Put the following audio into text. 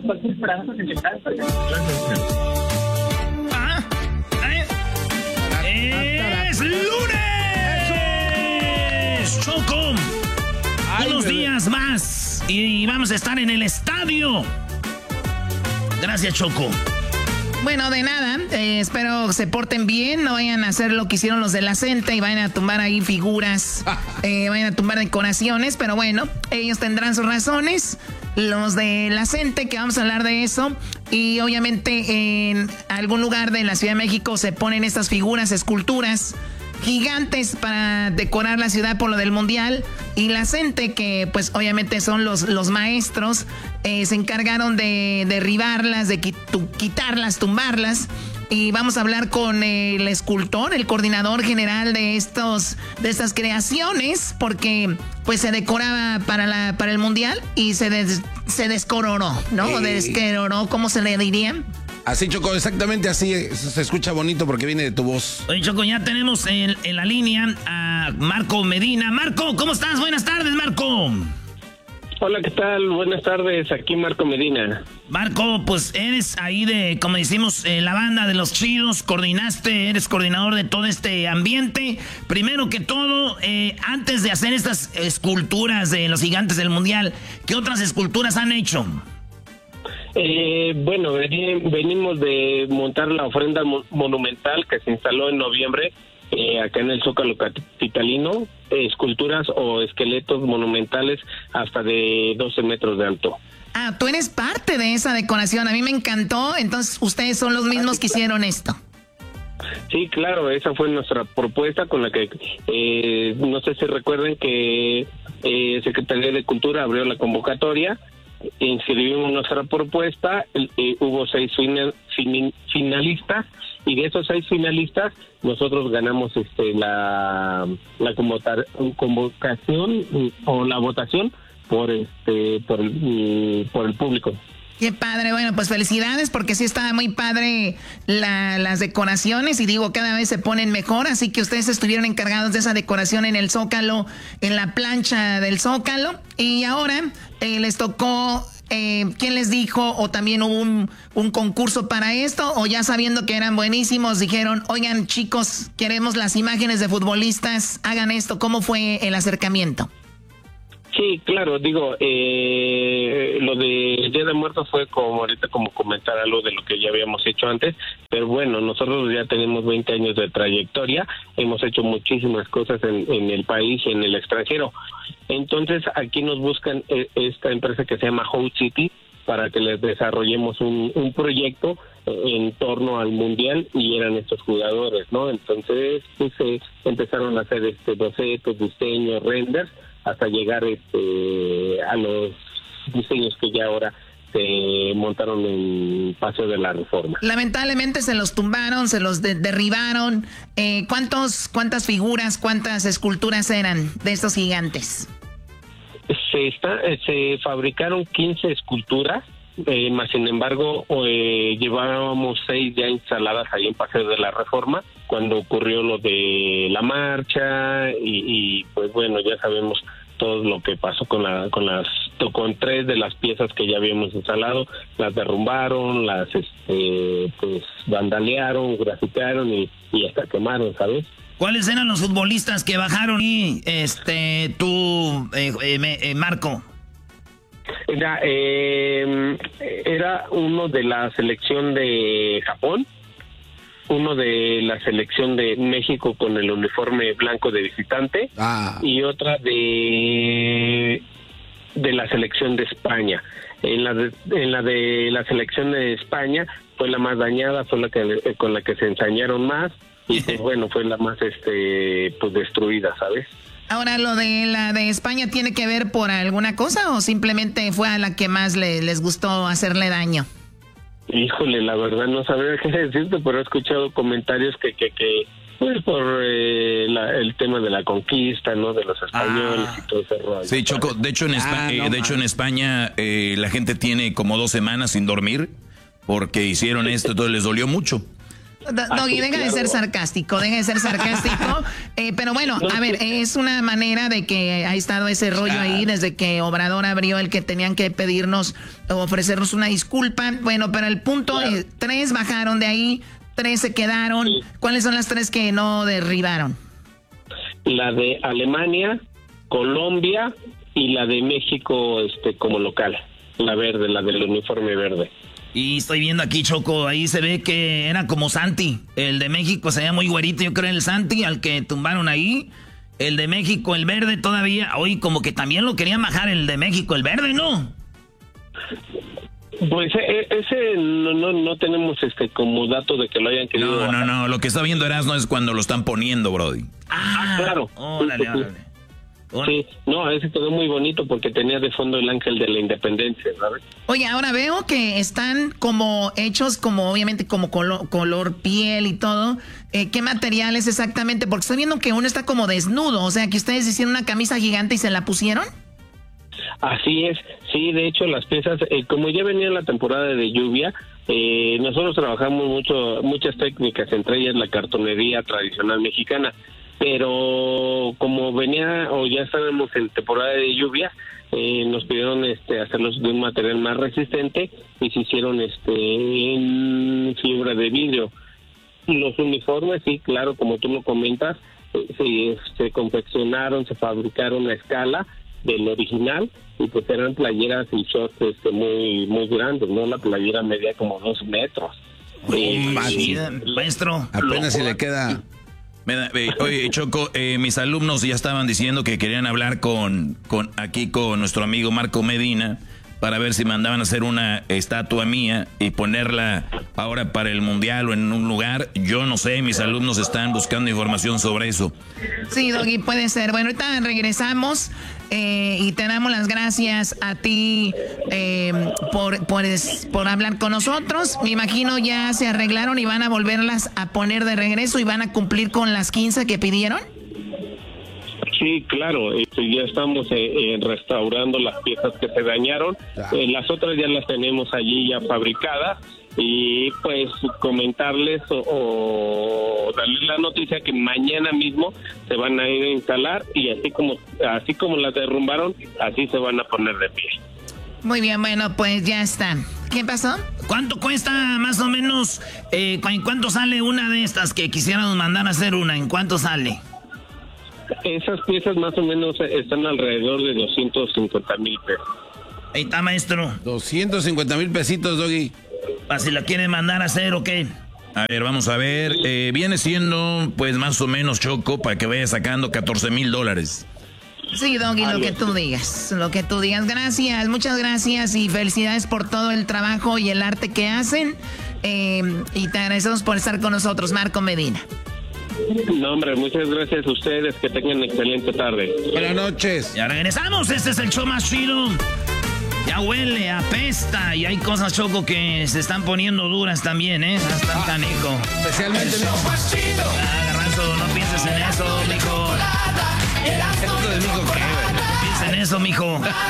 ¡Es lunes! ¡Choco! Unos días más y vamos a estar en el estadio. Gracias, Choco. Bueno, de nada, espero se porten bien, no vayan a hacer lo que hicieron los de la CENTE y vayan a tumbar ahí figuras, vayan a tumbar decoraciones, pero bueno, ellos tendrán sus razones, los de la CENTE, que vamos a hablar de eso, y obviamente en algún lugar de la Ciudad de México se ponen estas figuras, esculturas gigantes para decorar la ciudad por lo del mundial, y la CENTE, que pues obviamente son los maestros, se encargaron de derribarlas, de quitarlas, tumbarlas, y vamos a hablar con el escultor, el coordinador general de estas creaciones, porque pues se decoraba para el mundial y se descoronó, ¿no? O desqueroró, ¿cómo se le diría? Así, Choco, exactamente así. Se escucha bonito porque viene de tu voz. Oye, Choco, ya tenemos en la línea a Marco Medina. Marco, ¿cómo estás? Buenas tardes, Marco. Hola, ¿qué tal? Buenas tardes, aquí Marco Medina. Marco, pues eres ahí de, como decimos, la banda de los chidos, eres coordinador de todo este ambiente. Primero que todo, antes de hacer estas esculturas de los gigantes del mundial, ¿qué otras esculturas han hecho? Bueno, venimos de montar la ofrenda monumental que se instaló en noviembre acá en el Zócalo capitalino, esculturas o esqueletos monumentales hasta de 12 metros de alto. Ah, tú eres parte de esa decoración, a mí me encantó, entonces ustedes son los mismos que hicieron esto. Sí, claro, esa fue nuestra propuesta con la que, no sé si recuerden que Secretaría de Cultura abrió la convocatoria, inscribimos nuestra propuesta, hubo 6 finalistas, y de esos 6 finalistas nosotros ganamos la convocación o la votación por el público. Qué padre, bueno, pues felicidades porque sí está muy padre las decoraciones y digo, cada vez se ponen mejor, así que ustedes estuvieron encargados de esa decoración en el Zócalo, en la plancha del Zócalo, y ahora les tocó, ¿quién les dijo? ¿O también hubo un concurso para esto? ¿O ya sabiendo que eran buenísimos dijeron, oigan chicos, queremos las imágenes de futbolistas, hagan esto? ¿Cómo fue el acercamiento? Sí, claro, digo, lo de Día de Muertos fue como comentar algo de lo que ya habíamos hecho antes, pero bueno, nosotros ya tenemos 20 años de trayectoria, hemos hecho muchísimas cosas en el país y en el extranjero. Entonces, aquí nos buscan esta empresa que se llama Hout City para que les desarrollemos un proyecto en torno al mundial, y eran estos jugadores, ¿no? Entonces, pues empezaron a hacer bocetos, diseños, renders, hasta llegar a los diseños que ya ahora se montaron en Paseo de la Reforma. Lamentablemente se los tumbaron, se los derribaron. ¿Cuántas figuras, cuántas esculturas eran de estos gigantes? Se fabricaron 15 esculturas, más sin embargo llevábamos 6 ya instaladas ahí en Paseo de la Reforma cuando ocurrió lo de la marcha, y pues bueno, ya sabemos todo lo que pasó con 3 de las piezas que ya habíamos instalado, las derrumbaron, las pues vandalearon, grafitearon y hasta quemaron, ¿sabes? ¿Cuáles eran los futbolistas que bajaron y Marco? Era uno de la selección de Japón, uno de la selección de México con el uniforme blanco de visitante, y otra de la selección de España. En la de la selección de España fue la más dañada, fue la que con la que se ensañaron más, y pues bueno, fue la más pues destruida, ¿sabes? Ahora, ¿lo de la de España tiene que ver por alguna cosa o simplemente fue a la que más les gustó hacerle daño? Híjole, la verdad no sabría qué decirte, pero he escuchado comentarios que pues por el tema de la conquista, ¿no? De los españoles y todo ese rollo. Sí, Choco, de hecho en España la gente tiene como 2 semanas sin dormir porque hicieron esto, entonces les dolió mucho. Doggy, deja de ser sarcástico, pero bueno, a ver, es una manera de que ha estado ese rollo ahí desde que Obrador abrió el que tenían que pedirnos o ofrecernos una disculpa. Bueno, pero el punto es, 3 bajaron de ahí, 3 se quedaron. Sí. ¿Cuáles son las 3 que no derribaron? La de Alemania, Colombia y la de México como local, la verde, la del uniforme verde. Y estoy viendo aquí, Choco, ahí se ve que era como Santi. El de México se veía muy güerito, yo creo, el Santi, al que tumbaron ahí. El de México, el verde, todavía. Hoy como que también lo querían bajar el de México, el verde, ¿no? Pues ese no tenemos como dato de que lo hayan querido. No, lo que está viendo Erasmo es cuando lo están poniendo, brody. Claro. Órale. Sí, no, ese quedó muy bonito porque tenía de fondo el ángel de la independencia, ¿sabes? Oye, ahora veo que están como hechos como obviamente como color piel y todo. ¿Qué material es exactamente? Porque estoy viendo que uno está como desnudo, o sea, que ustedes hicieron una camisa gigante y se la pusieron. Así es, sí, de hecho las piezas, como ya venía la temporada de lluvia, nosotros trabajamos muchas técnicas, entre ellas la cartonería tradicional mexicana. Pero como venía o ya estábamos en temporada de lluvia, nos pidieron hacerlos de un material más resistente y se hicieron en fibra de vidrio. Los uniformes, sí, claro, como tú lo comentas, se confeccionaron, se fabricaron a escala del original y pues eran playeras y shorts muy muy grandes, ¿no? La playera medía como 2 metros. Maestro, apenas si le queda... Oye, Choco, mis alumnos ya estaban diciendo que querían hablar con nuestro amigo Marco Medina para ver si mandaban a hacer una estatua mía y ponerla ahora para el mundial o en un lugar. Yo no sé, mis alumnos están buscando información sobre eso. Sí, Doggy, puede ser. Bueno, ahorita regresamos y te damos las gracias a ti por hablar con nosotros. Me imagino ya se arreglaron y van a volverlas a poner de regreso y van a cumplir con las 15 que pidieron. Sí, claro, ya estamos restaurando las piezas que se dañaron, las otras ya las tenemos allí ya fabricadas y pues comentarles o darles la noticia que mañana mismo se van a ir a instalar y así como las derrumbaron, así se van a poner de pie. Muy bien, bueno, pues ya está. ¿Qué pasó? ¿Cuánto cuesta más o menos? ¿En cuánto sale una de estas que quisiéramos mandar a hacer una? ¿En cuánto sale? Esas piezas más o menos están alrededor de 250,000 pesos. Ahí está, maestro. 250,000 pesitos, Doggy. ¿Si la quieren mandar a hacer o qué? A ver, vamos a ver. Viene siendo, pues, más o menos, Choco, para que vaya sacando $14,000. Sí, Doggy, lo que tú digas. Gracias, muchas gracias y felicidades por todo el trabajo y el arte que hacen. Y te agradecemos por estar con nosotros, Marco Medina. No, hombre, muchas gracias a ustedes. Que tengan excelente tarde. Buenas noches. Ya regresamos. Este es el show más chido. Ya huele, apesta. Y hay cosas, Choco, que se están poniendo duras también, ¿eh? Están canijo. Especialmente el show más chido. Garbanzo, no pienses en eso, mijo. Esto de mijo, ¿qué, güey? No pienses en eso, mijo.